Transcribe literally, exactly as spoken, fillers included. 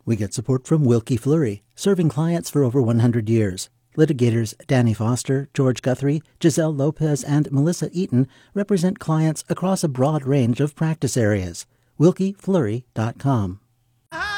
We get support from Wilkie Fleury, serving clients for over one hundred years. Litigators Danny Foster, George Guthrie, Giselle Lopez, and Melissa Eaton represent clients across a broad range of practice areas. Wilkie Fleury dot com.